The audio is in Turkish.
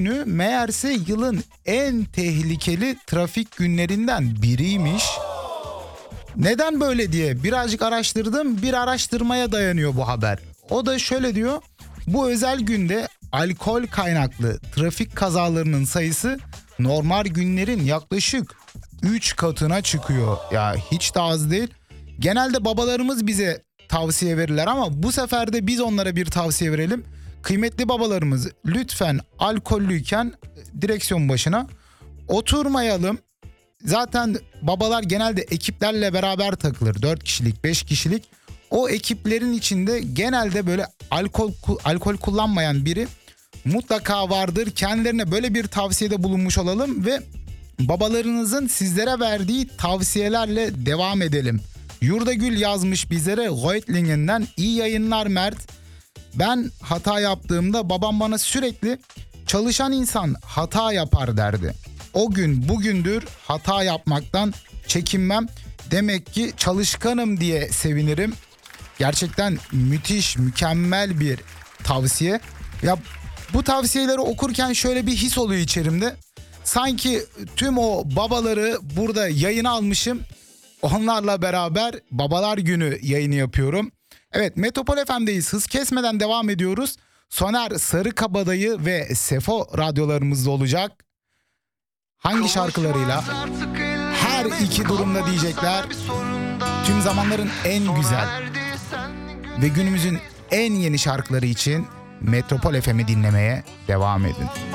günü meğerse yılın en tehlikeli trafik günlerinden biriymiş. Neden böyle diye birazcık araştırdım. Bir araştırmaya dayanıyor bu haber. O da şöyle diyor. Bu özel günde alkol kaynaklı trafik kazalarının sayısı normal günlerin yaklaşık 3 katına çıkıyor. Ya hiç de az değil. Genelde babalarımız bize tavsiye verirler ama bu sefer de biz onlara bir tavsiye verelim. Kıymetli babalarımız, lütfen alkollüyken direksiyon başına oturmayalım. Zaten babalar genelde ekiplerle beraber takılır. 4 kişilik, 5 kişilik. O ekiplerin içinde genelde böyle alkol kullanmayan biri mutlaka vardır. Kendilerine böyle bir tavsiyede bulunmuş olalım ve babalarınızın sizlere verdiği tavsiyelerle devam edelim. Yurdagül yazmış bizlere Reutlingen'den. İyi yayınlar Mert. Ben hata yaptığımda babam bana sürekli çalışan insan hata yapar derdi. O gün bugündür hata yapmaktan çekinmem. Demek ki çalışkanım diye sevinirim. Gerçekten müthiş, mükemmel bir tavsiye. Ya bu tavsiyeleri okurken şöyle bir his oluyor içerimde. Sanki tüm o babaları burada yayına almışım. Onlarla beraber Babalar Günü yayını yapıyorum. Evet, Metropol FM'deyiz. Hız kesmeden devam ediyoruz. Soner Sarıkabadayı ve Sefo radyolarımızda olacak. Hangi şarkılarıyla? Her iki durumda diyecekler. Tüm zamanların en güzel ve günümüzün en yeni şarkıları için Metropol FM'i dinlemeye devam edin.